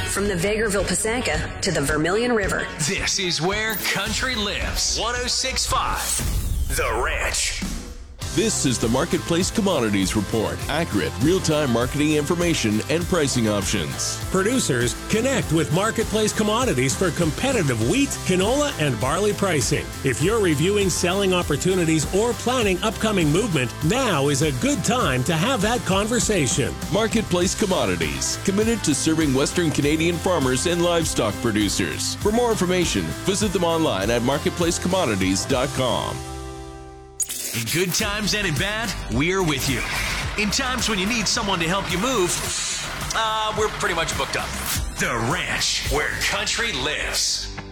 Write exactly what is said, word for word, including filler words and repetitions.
from the Vegreville Pasanka to the Vermilion River. This is where country lives. one oh six point five The Ranch. This is the Marketplace Commodities Report. Accurate, real-time marketing information and pricing options. Producers, connect with Marketplace Commodities for competitive wheat, canola, and barley pricing. If you're reviewing selling opportunities or planning upcoming movement, now is a good time to have that conversation. Marketplace Commodities, committed to serving Western Canadian farmers and livestock producers. For more information, visit them online at marketplace commodities dot com. In good times and in bad, we're with you. In times when you need someone to help you move, uh, we're pretty much booked up. The Ranch, where country lives.